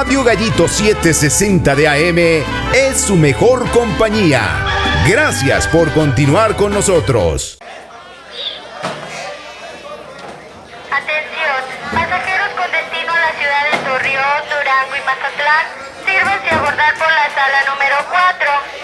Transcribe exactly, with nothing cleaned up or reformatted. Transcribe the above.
Radio Gallito setecientos sesenta de A M es su mejor compañía. Gracias por continuar con nosotros. Atención, pasajeros con destino a la ciudad de Torreón, Durango y Mazatlán, sírvanse a abordar por la sala número cuatro.